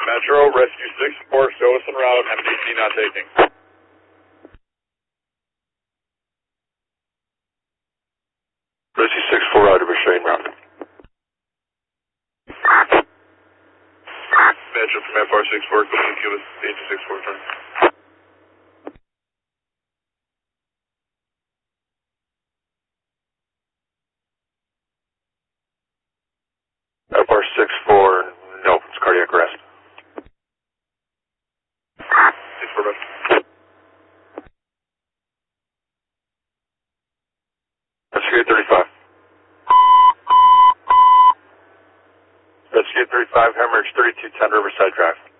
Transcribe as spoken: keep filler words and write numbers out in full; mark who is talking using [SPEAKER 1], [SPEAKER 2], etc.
[SPEAKER 1] Metro, Rescue six four, show us en route, M D T not taking.
[SPEAKER 2] Rescue six four, out of a train route.
[SPEAKER 1] Metro from F R six four, communicate with Agent six four, turn.
[SPEAKER 2] F R six four, no, it's cardiac arrest.
[SPEAKER 1] six four, bud.
[SPEAKER 2] Rescue eight thirty-five. Rescue eight thirty-five, hemorrhage thirty-two ten Riverside Drive.